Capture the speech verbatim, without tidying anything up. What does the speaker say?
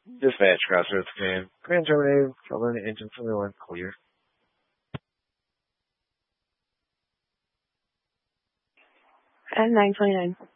Dispatch, Crossroads Command. Grand terminated. Trouble in engine from the one. Clear. At nine twenty-nine.